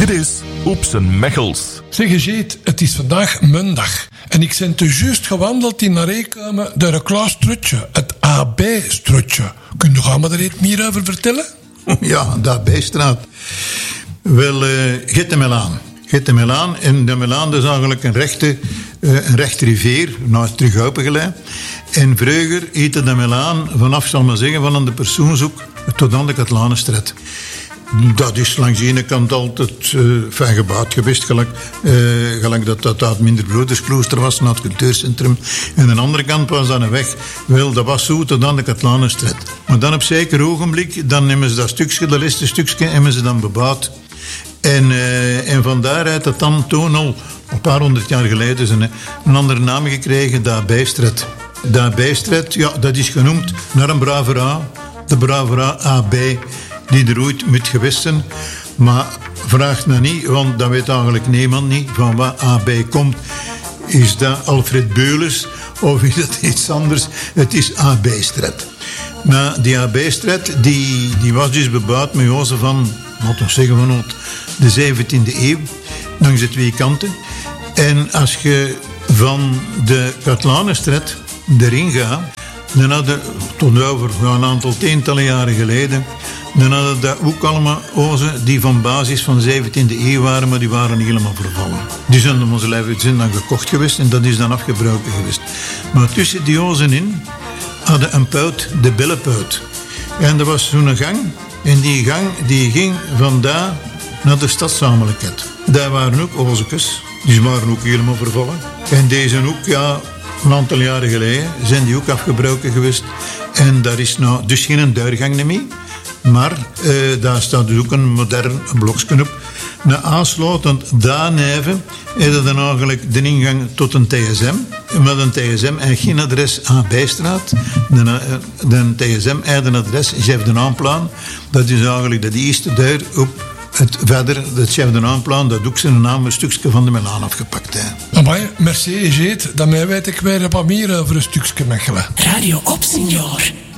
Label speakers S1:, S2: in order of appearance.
S1: Dit is Op zijn Mechels.
S2: Zeg Jeet, het is vandaag maandag. En ik ben te juist gewandeld in Nareekamer door een klein strutje, het AB-strutje. Kun je me daar iets meer over vertellen?
S3: Ja, de AB-straat. Wel, Get de Melaan. En de Melaan is eigenlijk een rechte rivier, nou is terug opengeleid. En vroeger heette de Melaan vanaf, zal maar zeggen, van de Persoonshoek tot aan de Katlanenstraat. Dat is langs de ene kant altijd fijn gebouwd geweest, gelijk dat het Minderbroedersklooster was, naar het cultuurcentrum. En aan de andere kant was dat een weg. Wel, dat was zo tot aan de Katlanenstraat. Maar dan op zeker ogenblik, dan nemen ze dat stukje, dat laatste stukje, hebben ze dan bebouwd. En van daaruit dat dan toen al een paar honderd jaar geleden een andere naam gekregen, de AB-straat. De AB-straat, ja, dat is genoemd naar een bravera, de bravera AB, die er ooit moet geweest zijn. Maar vraag nou niet, want dat weet eigenlijk niemand niet, van wat AB komt. Is dat Alfred Beulens of is dat iets anders? Het is AB-straat. Nou, die AB-straat, die was dus bebouwd met Jozef van, laten we zeggen, van de 17e eeuw, langs de twee kanten. En als je van de Katlanenstraat erin gaat, dan hadden tot over een aantal tientallen jaren geleden, dan hadden dat ook allemaal ozen die van basis van de 17e eeuw waren, maar die waren niet helemaal vervallen. Die zijn om onze lijf dan gekocht geweest en dat is dan afgebroken geweest. Maar tussen die ozen in hadden een puit, de Bellepuit. En er was zo'n gang, en die gang die ging vandaar naar de stadszamelijkheid. Daar waren ook ozekes, die waren ook helemaal vervallen. En deze ook, ja, een aantal jaren geleden zijn die ook afgebroken geweest. En daar is nou dus geen doorgang meer. Maar daar staat dus ook een modern blokje op. Na aansluitend daarneven is er dan eigenlijk de ingang tot een TSM. Met een TSM en geen adres AB-straat. De TSM heeft een adres, chef de naamplan. Dat is eigenlijk de eerste deur op het verder, het chef de naamplan, dat ook zijn naam een stukje van de Melaan afgepakt.
S2: Amai, merci Jeet, daarmee weet ik weer een paar meer over een stukje Mechelen.
S4: Radio Op, senor.